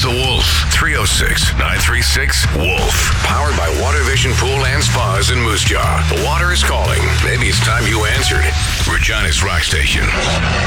the Wolf. 306-936-WOLF. Powered by Water Vision Pool and Spas in Moose Jaw. The water is calling. Maybe it's time you answered. Regina's Rock Station.